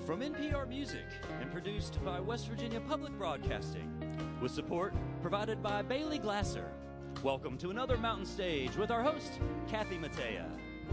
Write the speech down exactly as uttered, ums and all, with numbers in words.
From N P R Music and produced by West Virginia Public Broadcasting, with support provided by Bailey Glasser. Welcome to another Mountain Stage with our host, Kathy Matea.